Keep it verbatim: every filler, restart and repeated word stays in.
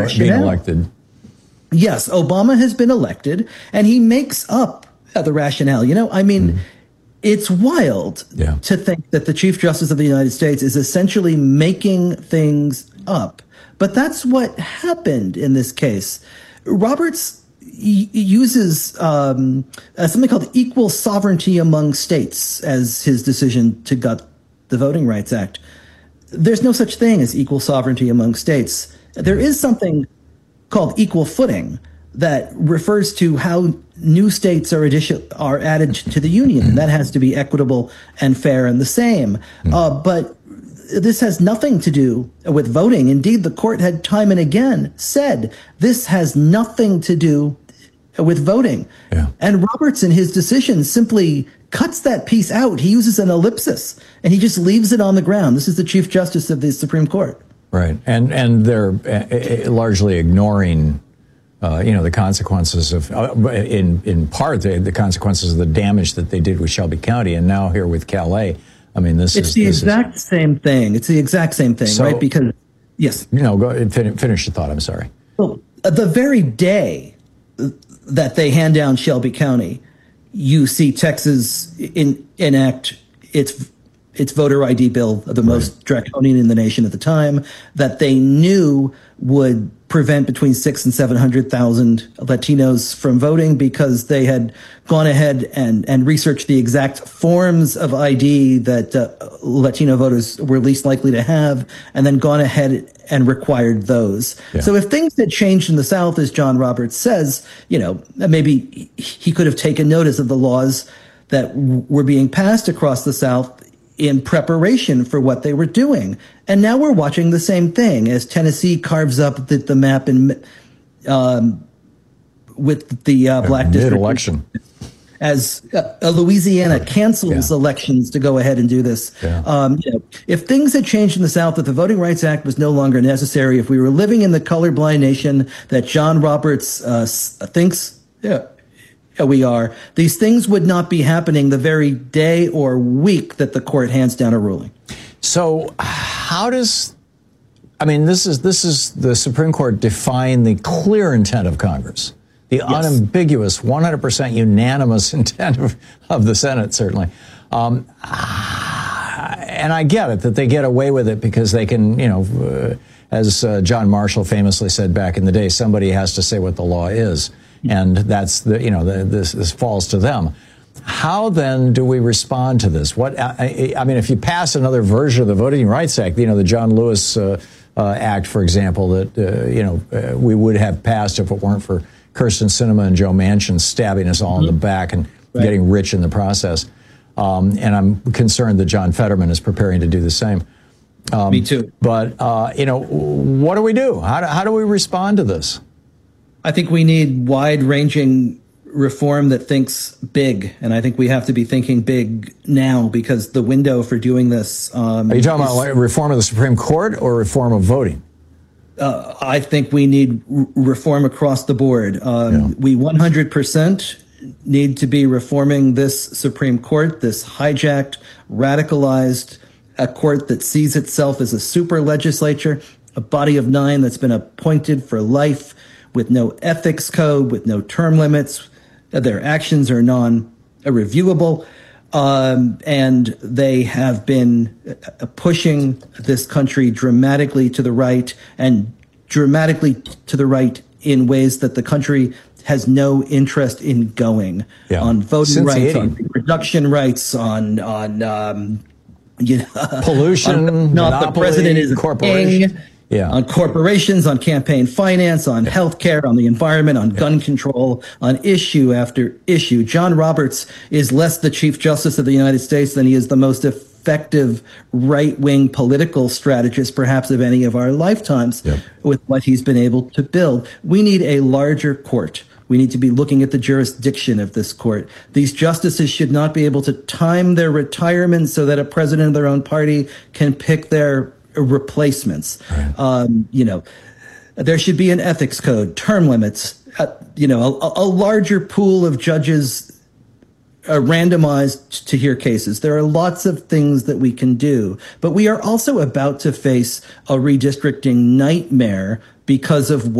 being elected. Yes, Obama has been elected, and he makes up the rationale. You know, I mean, mm. it's wild yeah. to think that the Chief Justice of the United States is essentially making things up. But that's what happened in this case. Roberts y- uses um, uh, something called equal sovereignty among states as his decision to gut the Voting Rights Act. There's no such thing as equal sovereignty among states. There is something called equal footing that refers to how new states are addition, are added to the union. And that has to be equitable and fair and the same. Uh, but this has nothing to do with voting. Indeed, the court had time and again said this has nothing to do with voting. Yeah. And Roberts, in his decision, simply cuts that piece out. He uses an ellipsis and he just leaves it on the ground. This is the Chief Justice of the Supreme Court. Right, and and they're uh, largely ignoring, uh, you know, the consequences of, uh, in in part, the, the consequences of the damage that they did with Shelby County, and now here with Calais. I mean, this it's is the this exact is, same thing. It's the exact same thing, so, right? Because yes, you know, go fin- finish your thought. I'm sorry. Well, the very day that they hand down Shelby County, you see Texas in, enact its. its voter I D bill, the most right. draconian in the nation at the time, that they knew would prevent between six and seven hundred thousand Latinos from voting because they had gone ahead and, and researched the exact forms of I D that uh, Latino voters were least likely to have, and then gone ahead and required those. Yeah. So if things had changed in the South, as John Roberts says, you know, maybe he could have taken notice of the laws that were being passed across the South in preparation for what they were doing. And now we're watching the same thing as Tennessee carves up the, the map in, um, with the uh, black district. Mid-election. As uh, Louisiana cancels yeah. elections to go ahead and do this. Yeah. Um, you know, if things had changed in the South, if the Voting Rights Act was no longer necessary, if we were living in the colorblind nation that John Roberts uh, thinks yeah, we are, these things would not be happening the very day or week that the court hands down a ruling. So how does, I mean, this is this is the Supreme Court define the clear intent of Congress, the yes. unambiguous, one hundred percent unanimous intent of, of the Senate, certainly. Um, and I get it that they get away with it because they can, you know, uh, as uh, John Marshall famously said back in the day, somebody has to say what the law is. And that's the, you know, the, this, this falls to them. How then do we respond to this? What, I, I mean, if you pass another version of the Voting Rights Act, you know, the John Lewis uh, uh, Act, for example, that, uh, you know, uh, we would have passed if it weren't for Kyrsten Sinema and Joe Manchin stabbing us all mm-hmm. in the back and right. getting rich in the process. Um, and I'm concerned that John Fetterman is preparing to do the same. Um, Me too. But, uh, you know, what do we do? How do, how do we respond to this? I think we need wide-ranging reform that thinks big, and I think we have to be thinking big now because the window for doing this. Um, Are you talking is, about like reform of the Supreme Court or reform of voting? Uh, I think we need r- reform across the board. Um, yeah. We one hundred percent need to be reforming this Supreme Court, this hijacked, radicalized, a court that sees itself as a super legislature, a body of nine that's been appointed for life, with no ethics code, with no term limits. Their actions are non-reviewable. Um, and they have been pushing this country dramatically to the right, and dramatically to the right in ways that the country has no interest in going. Yeah. On voting Since rights, on reproduction rights, on, on um, you know, pollution, on, not the president is a corporation. king. Yeah. On corporations, on campaign finance, on yeah. healthcare, on the environment, on yeah. gun control, on issue after issue. John Roberts is less the Chief Justice of the United States than he is the most effective right-wing political strategist, perhaps of any of our lifetimes, yeah. with what he's been able to build. We need a larger court. We need to be looking at the jurisdiction of this court. These justices should not be able to time their retirement so that a president of their own party can pick their replacements. Right. Um, you know, there should be an ethics code, term limits, uh, you know, a, a larger pool of judges uh, randomized to hear cases. There are lots of things that we can do, but we are also about to face a redistricting nightmare because of